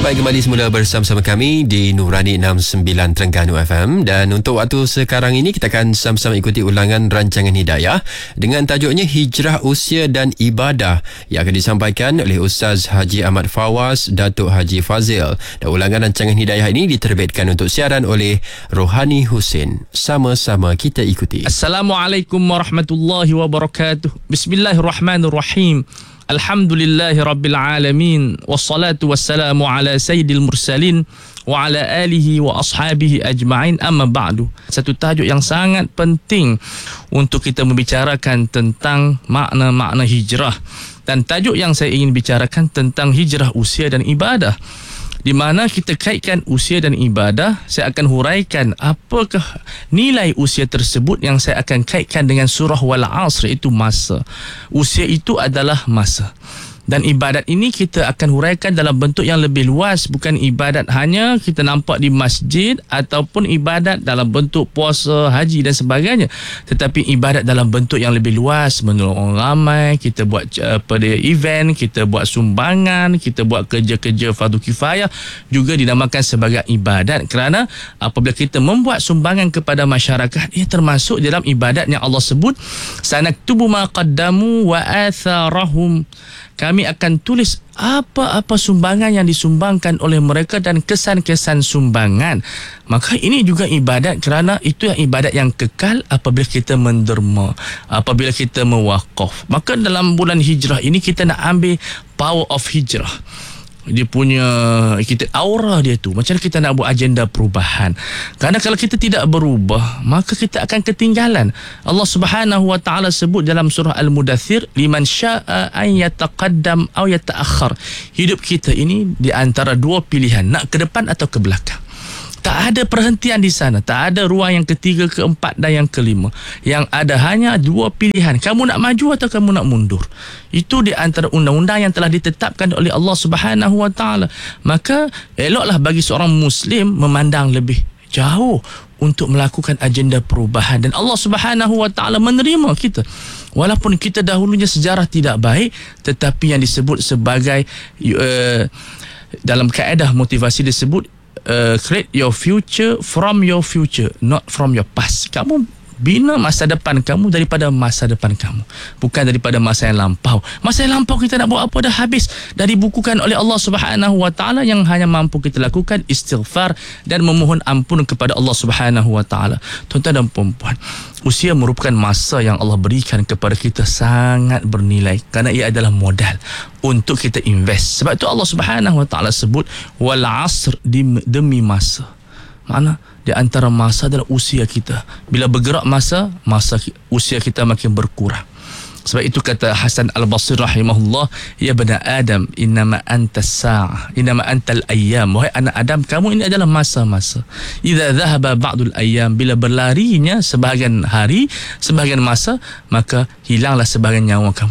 Baik, kembali semula bersama-sama kami di Nurani 69 Terengganu FM. Dan untuk waktu sekarang ini kita akan sama-sama ikuti ulangan rancangan Hidayah dengan tajuknya Hijrah Usia dan Ibadah yang akan disampaikan oleh Ustaz Haji Ahmad Fawaz, Datuk Haji Fazil. Dan ulangan rancangan Hidayah ini diterbitkan untuk siaran oleh Rohani Husin. Sama-sama kita ikuti. Assalamualaikum warahmatullahi wabarakatuh. Bismillahirrahmanirrahim. Alhamdulillahi Rabbil Alamin. Wassalatu wassalamu ala sayyidil mursalin wa ala alihi wa ashabihi ajma'in, amma ba'du. Satu tajuk yang sangat penting untuk kita membicarakan tentang makna-makna hijrah. Dan tajuk yang saya ingin bicarakan tentang hijrah usia dan ibadah, di mana kita kaitkan usia dan ibadah. Saya akan huraikan apakah nilai usia tersebut yang saya akan kaitkan dengan surah Wal Asr, iaitu masa. Usia itu adalah masa. Dan ibadat ini kita akan huraikan dalam bentuk yang lebih luas. Bukan ibadat hanya kita nampak di masjid ataupun ibadat dalam bentuk puasa, haji dan sebagainya. Tetapi ibadat dalam bentuk yang lebih luas, menolong orang ramai, kita buat event, kita buat sumbangan, kita buat kerja-kerja fardu kifayah, juga dinamakan sebagai ibadat. Kerana apabila kita membuat sumbangan kepada masyarakat, ia termasuk dalam ibadat yang Allah sebut, sanaktubu ma qaddamu wa atharahum. Kami akan tulis apa-apa sumbangan yang disumbangkan oleh mereka dan kesan-kesan sumbangan. Maka ini juga ibadat, kerana itu yang ibadat yang kekal apabila kita menderma, apabila kita mewakaf. Maka dalam bulan hijrah ini kita nak ambil power of hijrah. Dia punya aura dia tu, macam mana kita nak buat agenda perubahan. Kerana kalau kita tidak berubah, maka kita akan ketinggalan. Allah Subhanahu wa taala sebut dalam surah Al-Mudaththir, liman syaa'a an yataqaddam aw yata'akhkhar. Hidup kita ini di antara dua pilihan, nak ke depan atau ke belakang. Tak ada perhentian di sana. Tak ada ruang yang ketiga, keempat dan yang kelima. Yang ada hanya dua pilihan. Kamu nak maju atau kamu nak mundur. Itu di antara undang-undang yang telah ditetapkan oleh Allah Subhanahu wa taala. Maka eloklah bagi seorang Muslim memandang lebih jauh untuk melakukan agenda perubahan. Dan Allah Subhanahu wa taala menerima kita. Walaupun kita dahulunya sejarah tidak baik, tetapi yang disebut sebagai dalam kaedah motivasi disebut create your future from your future, not from your past. Kamu bina masa depan kamu daripada masa depan kamu, bukan daripada masa yang lampau. Masa yang lampau kita nak buat apa, dah habis, dah dibukukan oleh Allah Subhanahu wa taala. Yang hanya mampu kita lakukan istighfar dan memohon ampun kepada Allah Subhanahu wa taala. Tuan-tuan dan puan-puan, usia merupakan masa yang Allah berikan kepada kita sangat bernilai, kerana ia adalah modal untuk kita invest. Sebab itu Allah Subhanahu wa taala sebut wal asr, demi masa. Mana di antara masa adalah usia kita. Bila bergerak masa usia kita makin berkurang. Sebab itu kata Hasan Al-Basri rahimahullah, ya bani Adam, innama antas sa'ah, innama antal ayyam. Wahai anak Adam, kamu ini adalah masa-masa. Idza dhahaba ba'dul ayyam, bila berlarinya sebahagian hari, sebahagian masa, maka hilanglah sebahagian nyawa kamu.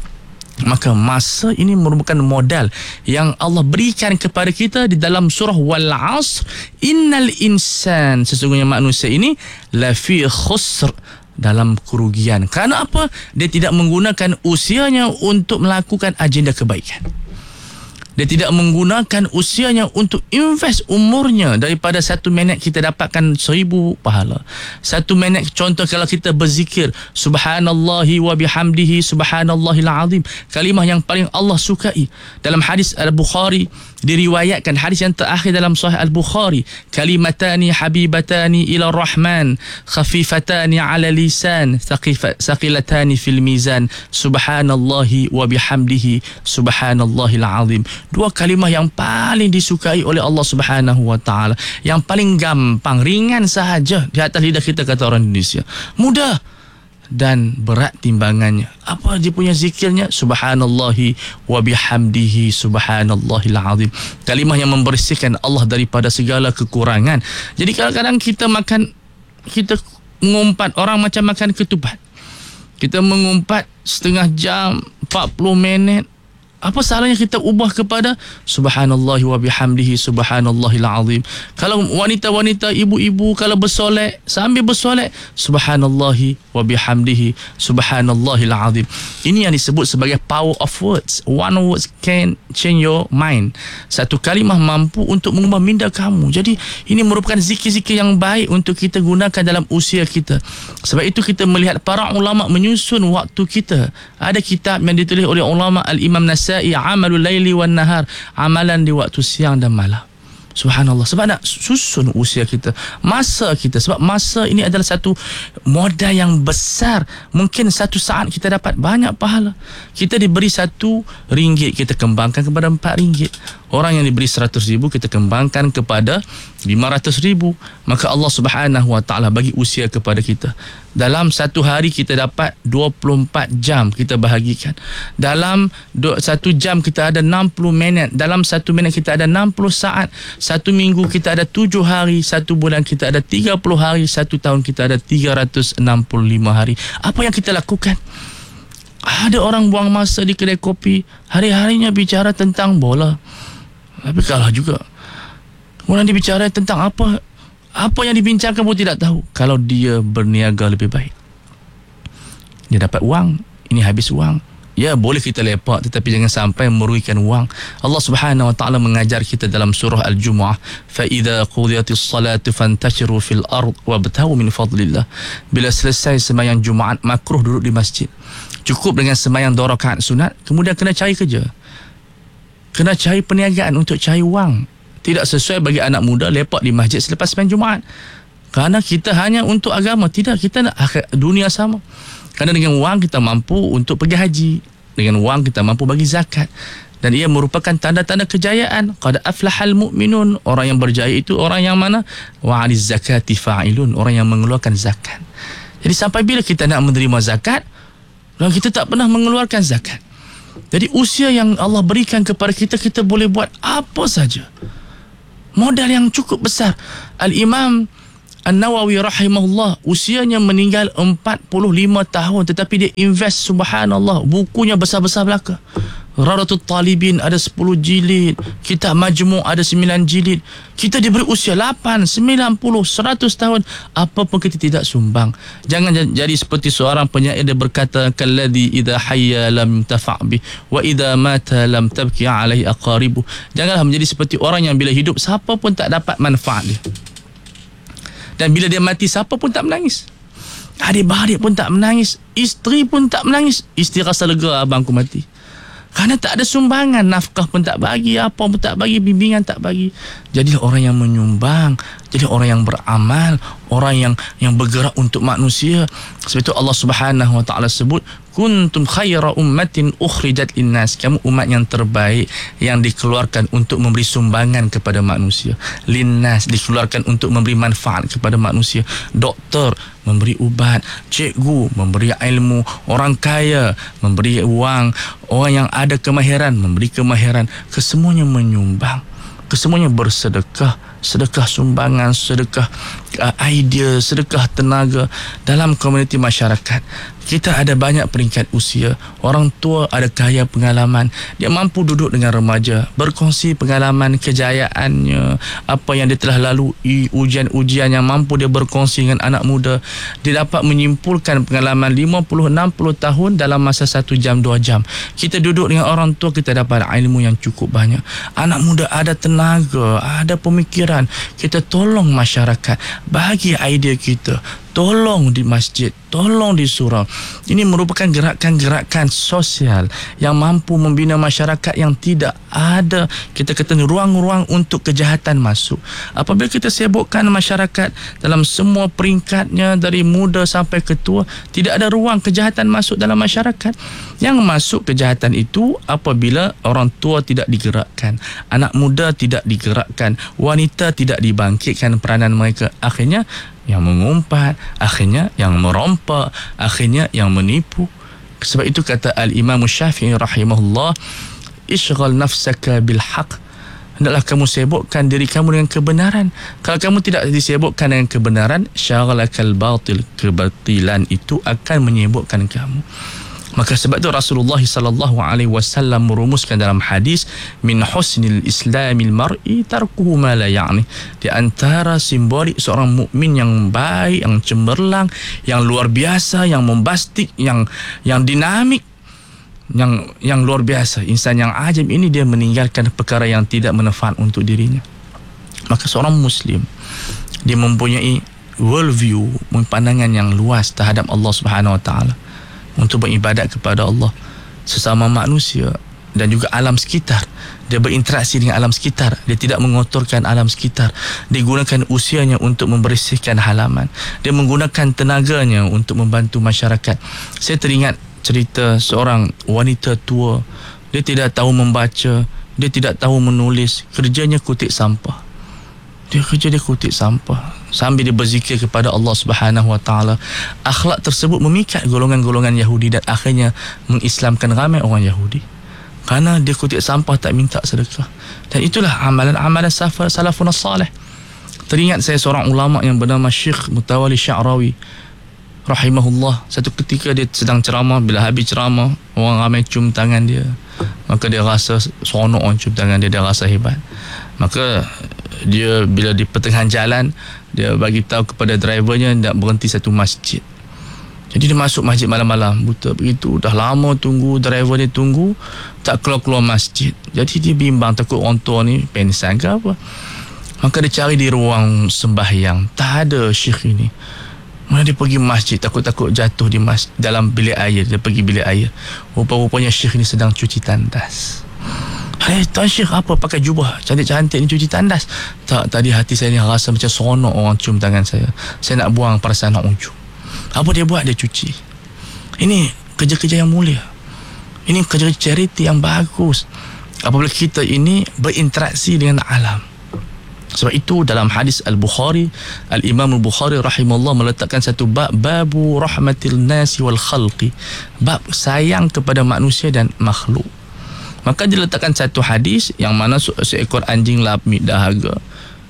Maka masa ini merupakan modal yang Allah berikan kepada kita di dalam surah Wal Asr. Innal insan, sesungguhnya manusia ini lafi khusr, dalam kerugian. Kerana apa? Dia tidak menggunakan usianya untuk melakukan agenda kebaikan. Dia tidak menggunakan usianya untuk invest umurnya. Daripada 1 minit kita dapatkan 1000 pahala. 1 minit, contoh kalau kita berzikir subhanallahi wa bihamdihi subhanallahil azim, kalimah yang paling Allah sukai. Dalam hadis Al-Bukhari diriwayatkan, hadis yang terakhir dalam Sahih Al-Bukhari, kalimatani habibatani ila rahman khafifatani ala lisan thaqilatani fil mizan subhanallahi wa bihamdihi subhanallahil azim. 2 kalimah yang paling disukai oleh Allah Subhanahu wa taala, yang paling gampang, ringan sahaja di atas lidah kita, kata orang Indonesia. Mudah dan berat timbangannya. Apa dia punya zikirnya? Subhanallahi wa bihamdihi subhanallahil azim. Kalimah yang membersihkan Allah daripada segala kekurangan. Jadi kadang-kadang kita mengumpat, orang macam makan ketupat. Kita mengumpat setengah jam, 40 minit, Apa salahnya kita ubah kepada subhanallahi wa bihamdihi subhanallahil azim. Kalau wanita-wanita, ibu-ibu kalau bersolek, sambil bersolek subhanallahi wa bihamdihi subhanallahil azim. Ini yang disebut sebagai power of words. One word can change your mind. Satu kalimah mampu untuk mengubah minda kamu. Jadi ini merupakan zikir-zikir yang baik untuk kita gunakan dalam usia kita. Sebab itu kita melihat para ulama menyusun waktu kita. Ada kitab yang ditulis oleh ulama Al-Imam Nasa'i, Amalul Laili wan Nahar, amalan di waktu siang dan malam. Subhanallah. Sebab nak susun usia kita, masa kita. Sebab masa ini adalah satu modal yang besar. Mungkin satu saat kita dapat banyak pahala. Kita diberi RM1, kita kembangkan kepada RM4. Orang yang diberi RM100,000 kita kembangkan kepada RM500,000. Maka Allah Subhanahu Wa Taala bagi usia kepada kita. Dalam satu hari kita dapat 24 jam kita bahagikan. Dalam satu jam kita ada 60 minit. Dalam satu minit kita ada 60 saat. Satu minggu kita ada 7 hari. Satu bulan kita ada 30 hari. Satu tahun kita ada 365 hari. Apa yang kita lakukan? Ada orang buang masa di kedai kopi, hari-harinya bicara tentang bola. Tapi kalah juga. Orang dia bicara tentang apa yang dibincangkan pun tidak tahu. Kalau dia berniaga lebih baik, dia dapat wang, ini habis wang. Ya, boleh kita lepak, tetapi jangan sampai merugikan wang. Allah Subhanahu Wa Taala mengajar kita dalam surah Al-Jumu'ah, fa idza qudiyatis salatu fantashiru fil ard wabtaghu min fadlillah. Bila selesai sembahyang Jumaat, makruh duduk di masjid. Cukup dengan sembahyang 2 rakaat sunat, kemudian kena cari kerja. Kena cari perniagaan untuk cari wang. Tidak sesuai bagi anak muda lepak di masjid selepas sembahyang Jumaat. Kerana kita hanya untuk agama. Tidak, kita nak dunia sama. Kerana dengan wang kita mampu untuk pergi haji. Dengan wang kita mampu bagi zakat. Dan ia merupakan tanda-tanda kejayaan. Qad aflahal mu'minun. Orang yang berjaya itu orang yang mana? Wa 'aliz zakati fa'ilun. Orang yang mengeluarkan zakat. Jadi sampai bila kita nak menerima zakat dan kita tak pernah mengeluarkan zakat. Jadi usia yang Allah berikan kepada kita, kita boleh buat apa saja. Modal yang cukup besar. Al-Imam An-Nawawi rahimahullah usianya meninggal 45 tahun, tetapi dia invest, subhanallah, bukunya besar-besar belaka. Radatul Talibin ada 10 jilid, Kitab Majmu' ada 9 jilid. Kita diberi usia 8, 90, 100 tahun, apa pun kita tidak sumbang. Jangan jadi seperti seorang penyair, dia berkata, kalladhi idha hayya lam tafa'bih wa idha mata lam tabki alaihi aqaribuh. Janganlah menjadi seperti orang yang bila hidup siapa pun tak dapat manfaat dia, dan bila dia mati siapa pun tak menangis. Adik-beradik pun tak menangis, isteri pun tak menangis. Isteri rasa lega abangku mati, kerana tak ada sumbangan, nafkah pun tak bagi, apa pun tak bagi, bimbingan tak bagi. Jadilah orang yang menyumbang, jadi orang yang beramal, orang yang bergerak untuk manusia. Sebab itu Allah Subhanahu Wa Taala sebut, kuntum khaira ummatin ukhrijat linnas. Kamu umat yang terbaik yang dikeluarkan untuk memberi sumbangan kepada manusia. Linnas, dikeluarkan untuk memberi manfaat kepada manusia. Doktor memberi ubat, cikgu memberi ilmu, orang kaya memberi wang, orang yang ada kemahiran memberi kemahiran. Kesemuanya menyumbang, kesemuanya bersedekah. Sedekah sumbangan, sedekah idea, sedekah tenaga dalam komuniti masyarakat. Kita ada banyak peringkat usia. Orang tua ada kaya pengalaman. Dia mampu duduk dengan remaja, berkongsi pengalaman, kejayaannya, apa yang dia telah lalui, ujian-ujian yang mampu dia berkongsi dengan anak muda. Dia dapat menyimpulkan pengalaman 50-60 tahun dalam masa 1 jam, 2 jam. Kita duduk dengan orang tua, kita dapat ilmu yang cukup banyak. Anak muda ada tenaga, ada pemikiran. Kita tolong masyarakat, bagi idea kita, tolong di masjid, tolong di surau. Ini merupakan gerakan-gerakan sosial yang mampu membina masyarakat yang tidak ada, kita kata, ruang-ruang untuk kejahatan masuk. Apabila kita sibukkan masyarakat dalam semua peringkatnya, dari muda sampai ke tua, tidak ada ruang kejahatan masuk dalam masyarakat. Yang masuk kejahatan itu apabila orang tua tidak digerakkan, anak muda tidak digerakkan, wanita tidak dibangkitkan peranan mereka. Akhirnya yang mengumpat, akhirnya yang merompak, akhirnya yang menipu. Sebab itu kata Al-Imam Syafi'i rahimahullah, ishghal nafsaka bil haq. Hendaklah kamu sibukkan diri kamu dengan kebenaran. Kalau kamu tidak disibukkan dengan kebenaran, syaghalakal batil, kebatilan itu akan menyibukkan kamu. Maka sebab itu Rasulullah sallallahu alaihi wasallam merumuskan dalam hadis, min husnil islamil mar'i tarkuhu ma la ya'ni. Di antara simbolik seorang mukmin yang baik, yang cemerlang, yang luar biasa, yang membastik, yang dinamik, yang luar biasa, insan yang ajib ini, dia meninggalkan perkara yang tidak manfaat untuk dirinya. Maka seorang muslim, dia mempunyai world view, pandangan yang luas terhadap Allah Subhanahu Wa Taala, untuk beribadat kepada Allah, sesama manusia dan juga alam sekitar. Dia berinteraksi dengan alam sekitar, dia tidak mengotorkan alam sekitar. Dia gunakan usianya untuk membersihkan halaman, dia menggunakan tenaganya untuk membantu masyarakat. Saya teringat cerita seorang wanita tua. Dia tidak tahu membaca, dia tidak tahu menulis, kerjanya kutip sampah. Dia kutip sampah sambil dia berzikir kepada Allah Subhanahu Wa Taala. Akhlak tersebut memikat golongan-golongan Yahudi dan akhirnya mengislamkan ramai orang Yahudi, kerana dia kutip sampah, tak minta sedekah. Dan itulah amalan-amalan salafun salih. Teringat saya seorang ulama yang bernama Syekh Mutawalli Sya'rawi rahimahullah. Satu ketika dia sedang ceramah, bila habis ceramah, orang ramai cium tangan dia. Maka dia rasa seronok orang cium tangan dia, dia rasa hebat. Maka dia bila di pertengahan jalan, dia bagi tahu kepada drivernya nak berhenti satu masjid. Jadi dia masuk masjid malam-malam buta begitu, dah lama tunggu, driver dia tunggu tak keluar-keluar masjid. Jadi dia bimbang, takut orang tua ni pensan ke apa. Maka dia cari di ruang sembahyang, tak ada syekh ini. Mana dia pergi masjid, takut-takut jatuh di dalam bilik air. Dia pergi bilik air, rupa-rupanya syekh ni sedang cuci tandas. Hai, Tuan Syekh, apa pakai jubah cantik-cantik ni cuci tandas? Tak, tadi hati saya ni rasa macam seronok orang cium tangan saya. Saya nak buang perasaan nak ujung. Apa dia buat? Dia cuci. Ini kerja-kerja yang mulia. Ini kerja charity yang bagus. Apabila kita ini berinteraksi dengan alam. Sebab itu dalam hadis Al-Bukhari, Al-Imam Al-Bukhari rahimahullah meletakkan satu bab, babu rahmatil nasi wal khalqi, bab sayang kepada manusia dan makhluk. Maka dia letakkan satu hadis yang mana seekor anjing lapmit dahaga,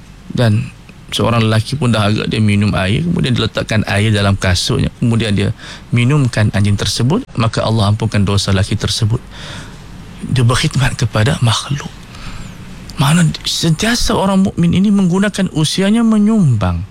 dan seorang lelaki pun dahaga, dia minum air, kemudian dia letakkan air dalam kasutnya, kemudian dia minumkan anjing tersebut, maka Allah ampunkan dosa lelaki tersebut. Dia berkhidmat kepada makhluk. Mana sentiasa orang mukmin ini menggunakan usianya menyumbang.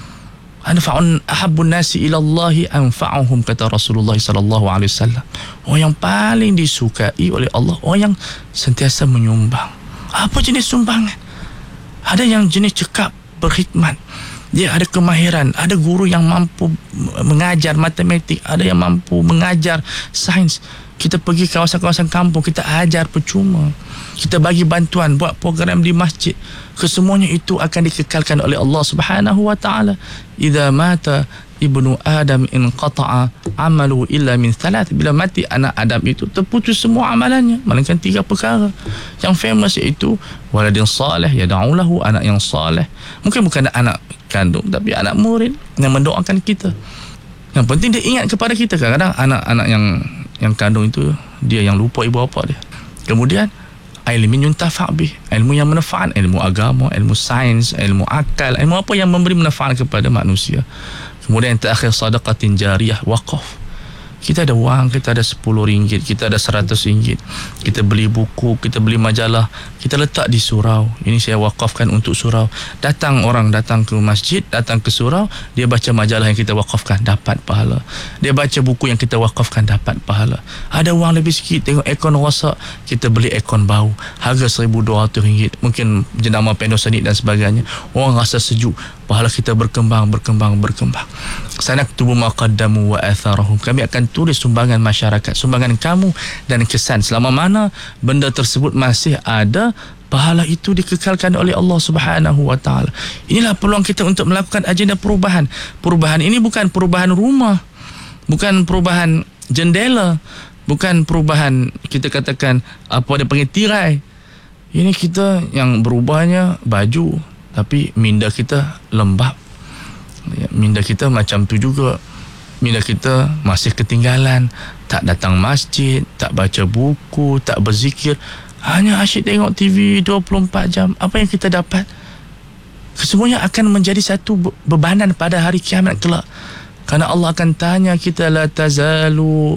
Anfa'un ahabbun nasi ila Allahi anfa'uhum, kata Rasulullah sallallahu alaihi wasallam. Orang yang paling disukai oleh Allah, orang yang sentiasa menyumbang. Apa jenis sumbangan? Ada yang jenis cekap, berkhidmat. Dia ada kemahiran, ada guru yang mampu mengajar matematik, ada yang mampu mengajar sains. Kita pergi kawasan-kawasan kampung, kita ajar percuma. Kita bagi bantuan, buat program di masjid. Kesemuanya itu akan dikekalkan oleh Allah Subhanahu Wa Taala. Idza mata ibnu Adam inqata'a amalu illa min thalath. Bila mati anak Adam itu, terputus semua amalannya, melainkan 3 perkara. Yang famous iaitu waladin salih yad'u lahu, anak yang saleh. Mungkin bukan anak kandung, tapi anak murid yang mendoakan kita. Yang penting dia ingat kepada kita. Kadang-kadang anak-anak yang kandung itu, dia yang lupa ibu bapa dia. Kemudian ilmu yuntafa' bih, ilmu yang manfaat, ilmu agama, ilmu sains, ilmu akal, ilmu apa yang memberi manfaat kepada manusia. Kemudian yang terakhir sadaqatin jariyah, waqaf. Kita ada wang, kita ada RM10, kita ada RM100, kita beli buku, kita beli majalah, kita letak di surau. Ini saya wakafkan untuk surau. Orang datang ke masjid, datang ke surau, dia baca majalah yang kita wakafkan, dapat pahala. Dia baca buku yang kita wakafkan, dapat pahala. Ada wang lebih sikit, tengok aircon rosak, kita beli aircon baru, harga RM1,200, mungkin jenama Panasonic dan sebagainya. Orang rasa sejuk, pahala kita berkembang. Sanaktubu ma qaddamu wa atharahum. Kami akan tulis sumbangan masyarakat, sumbangan kamu dan kesan. Selama mana benda tersebut masih ada, pahala itu dikekalkan oleh Allah Subhanahu Wa Taala. Inilah peluang kita untuk melakukan agenda perubahan. Perubahan ini bukan perubahan rumah, bukan perubahan jendela, bukan perubahan kita katakan apa dia panggil tirai. Ini kita yang berubahnya baju, tapi minda kita lembab. Minda kita macam tu juga. Minda kita masih ketinggalan, tak datang masjid, tak baca buku, tak berzikir, hanya asyik tengok TV 24 jam. Apa yang kita dapat? Kesemuanya akan menjadi satu bebanan pada hari kiamat kelak. Kerana Allah akan tanya kita, la tazalu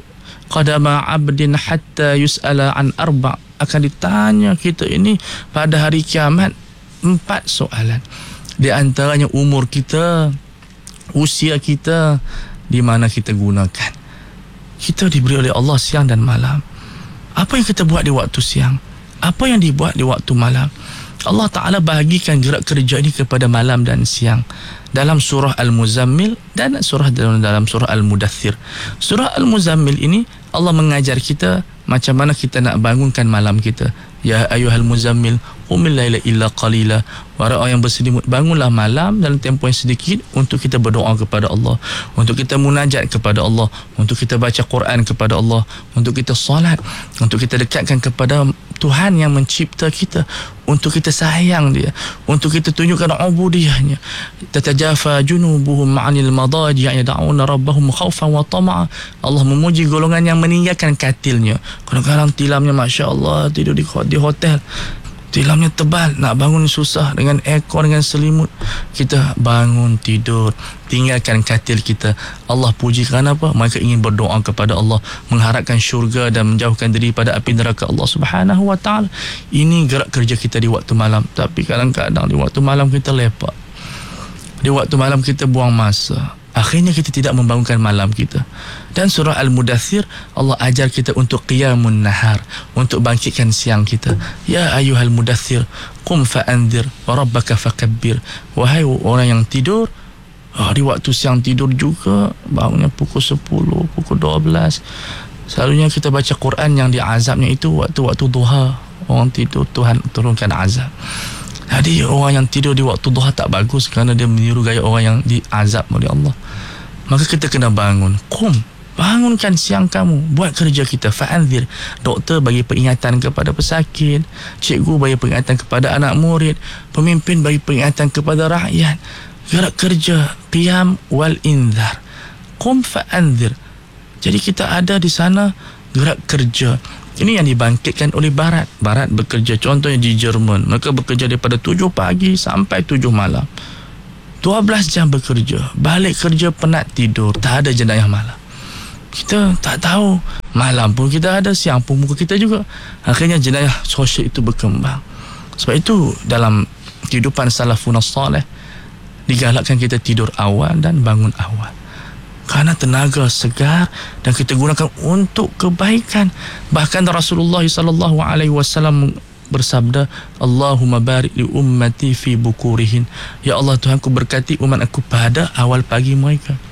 qadama 'abdin hatta yus'ala an arba'. Akan ditanya kita ini pada hari kiamat 4 soalan. Di antaranya umur kita, usia kita, di mana kita gunakan. Kita diberi oleh Allah siang dan malam. Apa yang kita buat di waktu siang? Apa yang dibuat di waktu malam? Allah Ta'ala bahagikan gerak kerja ini kepada malam dan siang dalam surah Al-Muzammil dan dalam surah Al-Mudaththir. Surah Al-Muzammil ini Allah mengajar kita macam mana kita nak bangunkan malam kita. Ya ayyuhal muzammil qumil laila illa qalila. Wahai orang yang berselimut, bangunlah malam dalam tempoh yang sedikit untuk kita berdoa kepada Allah, untuk kita munajat kepada Allah, untuk kita baca Quran kepada Allah, untuk kita solat, untuk kita dekatkan kepada Tuhan yang mencipta kita, untuk kita sayang Dia, untuk kita tunjukkan ubudiyahnya. Tatajafa junubuhum 'anil madaji' yad'una rabbahum khaufan wa tama'a. Allah memuji golongan yang meninggalkan katilnya. Kadang-kadang tilamnya masya-Allah, tidur di hotel, tilamnya tebal, nak bangun susah, dengan aircon, dengan selimut. Kita bangun tidur, tinggalkan katil kita. Allah puji kerana apa? Mereka ingin berdoa kepada Allah, mengharapkan syurga dan menjauhkan diri pada api neraka Allah Subhanahu wa ta'ala. Ini gerak kerja kita di waktu malam. Tapi kadang-kadang di waktu malam kita lepak, di waktu malam kita buang masa. Akhirnya kita tidak membangunkan malam kita. Dan surah Al-Mudaththir, Allah ajar kita untuk qiyamun nahar, untuk bangkitkan siang kita. Ya ayyuhal mudaththir qum fa'anzir wa rabbaka fakabbir. Wahai orang yang tidur, di waktu siang tidur juga, bangunnya pukul 10, pukul 12. Selalunya kita baca Quran yang diazabnya itu waktu-waktu duha. Orang tidur, Tuhan turunkan azab. Jadi orang yang tidur di waktu duha tak bagus, kerana dia meniru gaya orang yang diazab oleh Allah. Maka kita kena bangun. Bangunkan siang kamu, buat kerja kita. Fa'anzir. Doktor bagi peringatan kepada pesakit, cikgu bagi peringatan kepada anak murid, pemimpin bagi peringatan kepada rakyat. Gerak kerja, qiyam wal inzar. Qum fa'anzir. Jadi kita ada di sana gerak kerja. Ini yang dibangkitkan oleh Barat. Barat bekerja, contohnya di Jerman, mereka bekerja daripada 7 pagi sampai 7 malam. 12 jam bekerja, balik kerja penat tidur, tak ada jenayah malam. Kita tak tahu, malam pun kita ada, siang pun muka kita juga. Akhirnya jenayah sosial itu berkembang. Sebab itu dalam kehidupan salafun salih digalakkan kita tidur awal dan bangun awal, kerana tenaga segar dan kita gunakan untuk kebaikan. Bahkan Rasulullah sallallahu alaihi wasallam bersabda, Allahumma barik li ummati fi bukurihin. Ya Allah, Tuhanku berkati umat aku pada awal pagi mereka.